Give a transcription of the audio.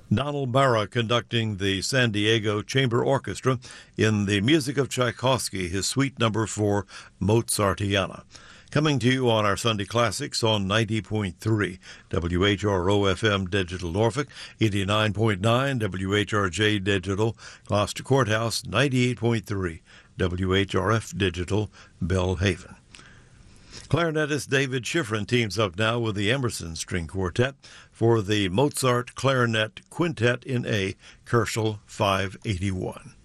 Donald Barra conducting the San Diego Chamber Orchestra in the music of Tchaikovsky, his Suite Number 4, Mozartiana. Coming to you on our Sunday Classics on 90.3 WHRO-FM Digital Norfolk, 89.9 WHRJ Digital Gloucester Courthouse, 98.3 WHRF Digital Belhaven. Clarinetist David Schifrin teams up now with the Emerson String Quartet for the Mozart Clarinet Quintet in A, Koelschel 581.